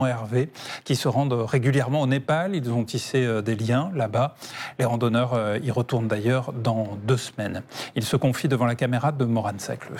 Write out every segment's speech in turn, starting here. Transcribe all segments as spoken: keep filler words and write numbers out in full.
Hervé, qui se rendent régulièrement au Népal. Ils ont tissé des liens là-bas. Les randonneurs y retournent d'ailleurs dans deux semaines. Ils se confient devant la caméra de Morane Sacleux.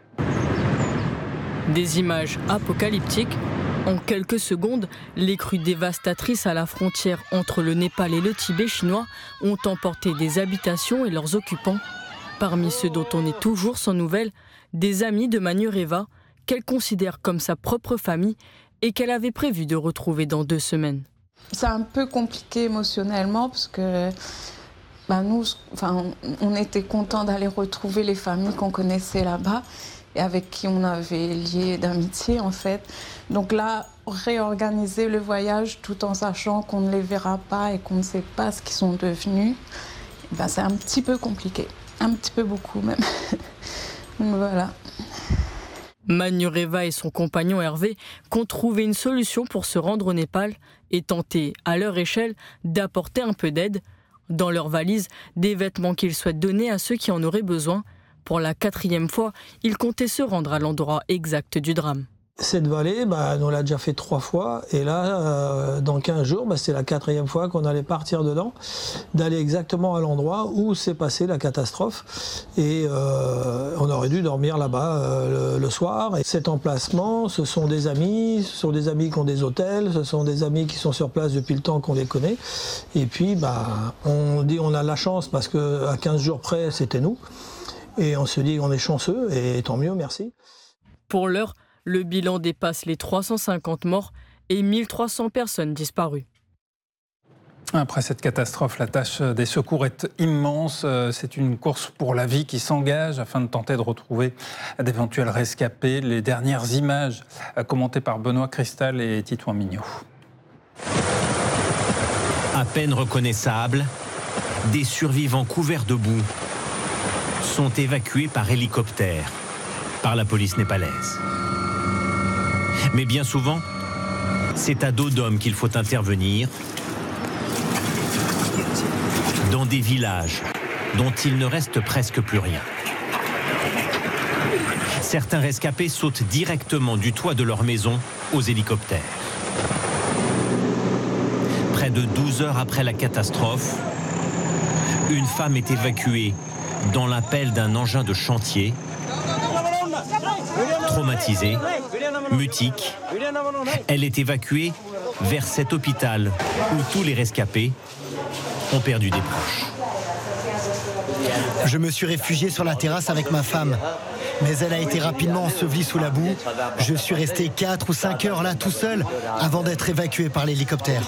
Des images apocalyptiques. En quelques secondes, les crues dévastatrices à la frontière entre le Népal et le Tibet chinois ont emporté des habitations et leurs occupants. Parmi ceux dont on est toujours sans nouvelles, des amis de Manureva, qu'elle considère comme sa propre famille et qu'elle avait prévu de retrouver dans deux semaines. C'est un peu compliqué émotionnellement parce que ben nous, enfin, on était contents d'aller retrouver les familles qu'on connaissait là-bas et avec qui on avait lié d'amitié en fait. Donc là, réorganiser le voyage tout en sachant qu'on ne les verra pas et qu'on ne sait pas ce qu'ils sont devenus, ben c'est un petit peu compliqué, un petit peu beaucoup même. Donc voilà. Manureva et son compagnon Hervé comptent trouver une solution pour se rendre au Népal et tenter, à leur échelle, d'apporter un peu d'aide. Dans leur valise, des vêtements qu'ils souhaitent donner à ceux qui en auraient besoin. Pour la quatrième fois, ils comptaient se rendre à l'endroit exact du drame. Cette vallée, bah, on l'a déjà fait trois fois, et là, euh, dans quinze jours, bah, c'est la quatrième fois qu'on allait partir dedans, d'aller exactement à l'endroit où s'est passée la catastrophe, et euh, on aurait dû dormir là-bas euh, le, le soir. Et cet emplacement, ce sont des amis, ce sont des amis qui ont des hôtels, ce sont des amis qui sont sur place depuis le temps qu'on les connaît, et puis bah, on dit on a la chance parce qu'à quinze jours près, c'était nous, et on se dit on est chanceux, et tant mieux, merci. Pour l'heure, le bilan dépasse les trois cent cinquante morts et mille trois cents personnes disparues. Après cette catastrophe, la tâche des secours est immense. C'est une course pour la vie qui s'engage afin de tenter de retrouver d'éventuels rescapés. Les dernières images commentées par Benoît Cristal et Titouan Mignot. À peine reconnaissables, des survivants couverts de boue sont évacués par hélicoptère par la police népalaise. Mais bien souvent, c'est à dos d'homme qu'il faut intervenir dans des villages dont il ne reste presque plus rien. Certains rescapés sautent directement du toit de leur maison aux hélicoptères. Près de douze heures après la catastrophe, une femme est évacuée dans la pelle d'un engin de chantier. Traumatisée, mutique, elle est évacuée vers cet hôpital où tous les rescapés ont perdu des proches. Je me suis réfugié sur la terrasse avec ma femme, mais elle a été rapidement ensevelie sous la boue. Je suis resté quatre ou cinq heures là tout seul avant d'être évacué par l'hélicoptère.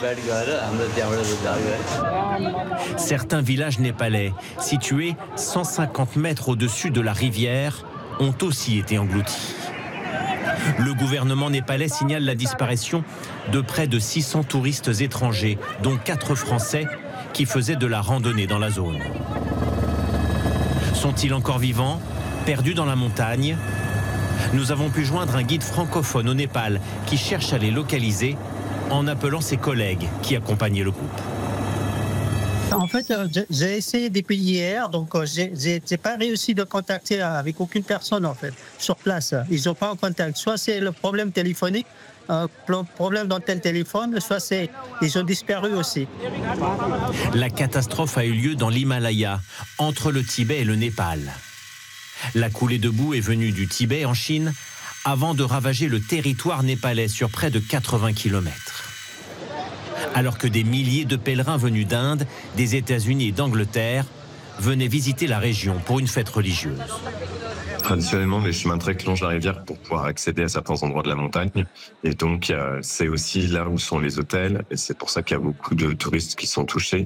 Certains villages népalais, situés cent cinquante mètres au-dessus de la rivière, ont aussi été engloutis. Le gouvernement népalais signale la disparition de près de six cents touristes étrangers, dont quatre Français qui faisaient de la randonnée dans la zone. Sont-ils encore vivants, perdus dans la montagne? Nous avons pu joindre un guide francophone au Népal qui cherche à les localiser en appelant ses collègues qui accompagnaient le groupe. En fait, j'ai essayé depuis hier, donc j'ai n'ai pas réussi de contacter avec aucune personne en fait sur place. Ils n'ont pas en contact. Soit c'est le problème téléphonique, un problème dans tel téléphone, soit c'est ils ont disparu aussi. La catastrophe a eu lieu dans l'Himalaya, entre le Tibet et le Népal. La coulée de boue est venue du Tibet en Chine avant de ravager le territoire népalais sur près de quatre-vingts kilomètres. Alors que des milliers de pèlerins venus d'Inde, des États-Unis et d'Angleterre venaient visiter la région pour une fête religieuse. Traditionnellement, les chemins de trek longent la rivière pour pouvoir accéder à certains endroits de la montagne. Et donc, c'est aussi là où sont les hôtels. Et c'est pour ça qu'il y a beaucoup de touristes qui sont touchés.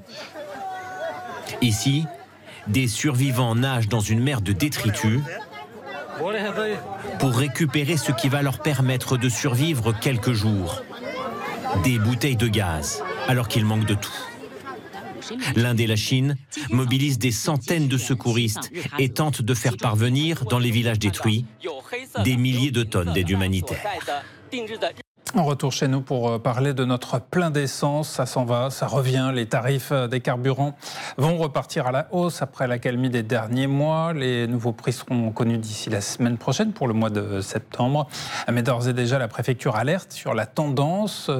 Ici, des survivants nagent dans une mer de détritus pour récupérer ce qui va leur permettre de survivre quelques jours. Des bouteilles de gaz, alors qu'il manque de tout. L'Inde et la Chine mobilisent des centaines de secouristes et tentent de faire parvenir, dans les villages détruits, des milliers de tonnes d'aide humanitaire. On retourne chez nous pour parler de notre plein d'essence. Ça s'en va, ça revient. Les tarifs des carburants vont repartir à la hausse après l'accalmie des derniers mois. Les nouveaux prix seront connus d'ici la semaine prochaine pour le mois de septembre. Mais d'ores et déjà, la préfecture alerte sur la tendance